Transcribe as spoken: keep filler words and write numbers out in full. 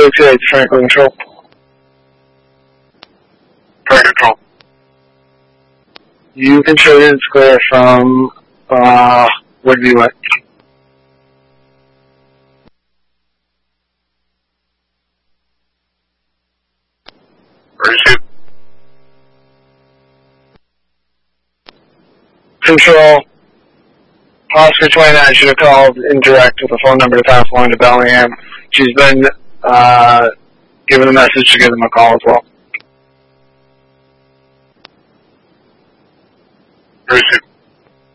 six eight, Franklin Control. Franklin Control. You can show it's clear from, uh, Woodview Way. Receive. Control. Oscar twenty-nine should have called indirect with a phone number to pass along to Bellingham. She's been, uh, given a message to give them a call as well. Receive.